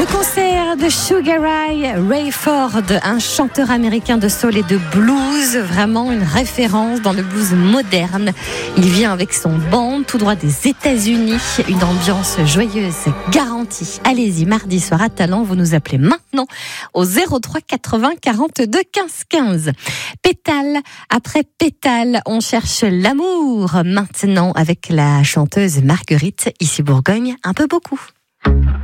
Le concert de Sugar Ray Ford, un chanteur américain de soul et de blues, vraiment une référence dans le blues moderne. Il vient avec son band tout droit des États-Unis, une ambiance joyeuse garantie. Allez-y, mardi soir à Talent, vous nous appelez maintenant au 03 80 42 15 15. Pétale après pétale, on cherche l'amour maintenant avec la chanteuse Marguerite, ici Bourgogne, un peu beaucoup.